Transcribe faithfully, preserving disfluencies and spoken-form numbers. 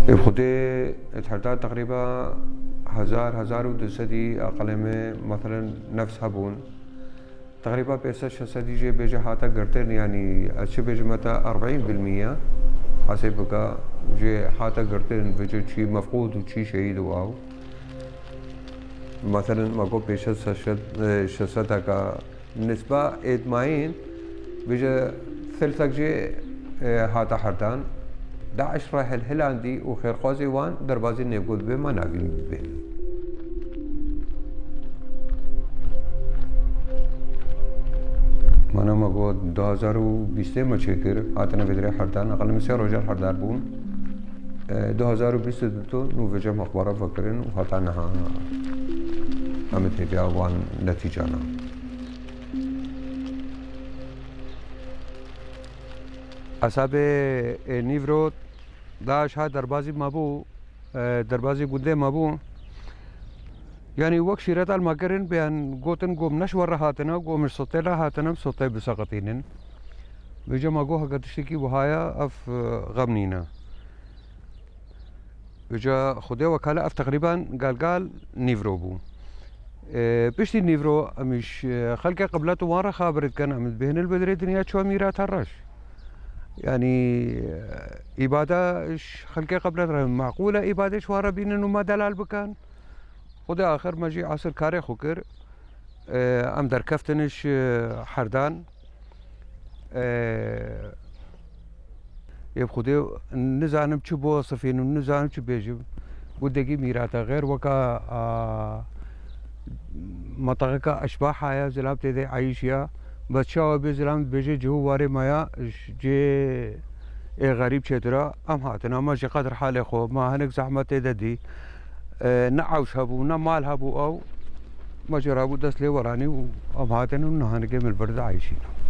خودي اتحدى تقريبا هزار هزار ودوسدي أقل من مثلا نفس هبون تقريبا بيسة شسدي جي بيجي حاتا قرتين يعني أشي بيجي متى أربعين بالمية حسب جي حاتا قرتين بيجي شي مفقود وشي شهيد واو مثلا ما قو بيشة شسدها كا نسبة إدماين بيجي ثلثك جي حاتا حردان داعش راح الهلاندي وخير قوزي وان دربازي نيقود به ما نافين به مانا ما قود دو هزار و بیست ما چکر هاتنا بدري حردان اقل من سه روجال حردار بون دو هزار و بیست دو نو وجه مخبارا فكرين و هاتنا همت نبيا وان نتيجانا اصاب نیورو داعش ها دربازی مابو دربازی گنده مابو يعني وقت شيرات المكرن بأن قوتن قوم نشور هاتنا قوم السطيلة هاتنا سطي بسقطين بيجا ما قوها قد تشتكي وهايا اف غمنينا بيجا خدي وكالة اف تقريبا قال قال نيفرو بو اه بيشتي نيفرو مش خلقه قبلته وارا خابرت كان عمد بهن البدري دنيا شو ميرات الرش يعني إبادة خلقه قبلته معقولة إبادة شوارا بين انه ما دلال بكان خدا آخر مجي عصر كاري خوكر اه ام در كفتنش حردان اه يب خدا نزانم چو بو صفين و نزانم چو بيجب قدقي ميراتا غير وكا اه مطاقة اشباح آيا زلام تيدي عايشيا بس شاو بي زلام بيجي جو واري مايا جي اي غريب چترا ام هاتنا ما جي قدر حالي خو ما هنك زحمة تيدا دي نعوش هبو نمال هبو او مجرابو دس لي وراني وام هاتن ونهانقي من البرد عايشين